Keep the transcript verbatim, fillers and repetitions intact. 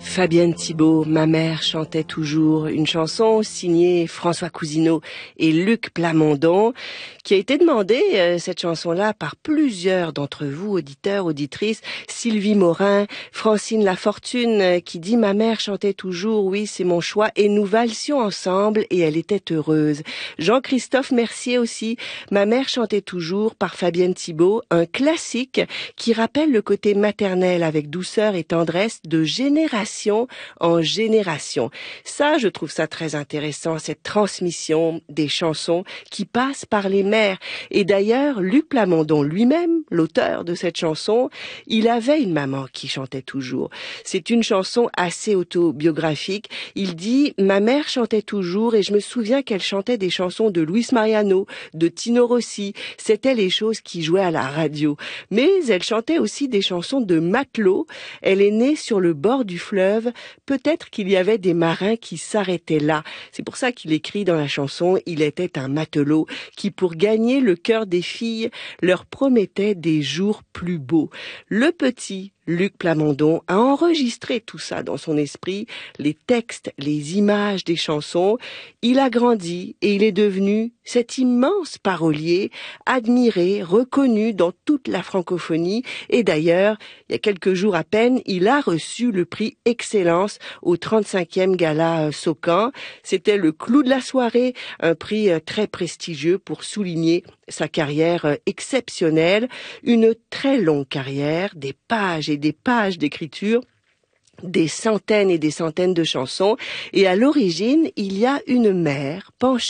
Fabienne Thibault, ma mère chantait toujours, une chanson signée François Cousineau et Luc Plamondon, qui a été demandée, euh, cette chanson-là, par plusieurs d'entre vous, auditeurs, auditrices. Sylvie Morin, Francine Lafortune, euh, qui dit « Ma mère chantait toujours, oui, c'est mon choix, et nous valsions ensemble, et elle était heureuse. » Jean-Christophe Mercier aussi, « Ma mère chantait toujours » par Fabienne Thibault, un classique qui rappelle le côté maternel avec douceur et tendresse de génération en génération. Ça, je trouve ça très intéressant, cette transmission des chansons qui passent par les mères. Et d'ailleurs, Luc Plamondon lui-même, l'auteur de cette chanson, il avait une maman qui chantait toujours. C'est une chanson assez autobiographique. Il dit « Ma mère chantait toujours et je me souviens qu'elle chantait des chansons de Luis Mariano, de Tino Rossi. C'était les choses qui jouaient à la radio. Mais elle chantait aussi des chansons de matelot. Elle est née sur le bord du fleuve. Peut-être qu'il y avait des marins qui s'arrêtaient là. » C'est pour ça qu'il écrit dans la chanson « Il était un matelot qui, pour gagner le cœur des filles, leur promettait des jours plus beaux. » Le petit Luc Plamondon a enregistré tout ça dans son esprit, les textes, les images des chansons. Il a grandi et il est devenu cet immense parolier, admiré, reconnu dans toute la francophonie. Et d'ailleurs, il y a quelques jours à peine, il a reçu le prix Excellence au trente-cinquième Gala Socan. C'était le clou de la soirée, un prix très prestigieux pour souligner sa carrière exceptionnelle, une très longue carrière, des pages et des pages d'écriture, des centaines et des centaines de chansons. Et à l'origine, il y a une mère penchée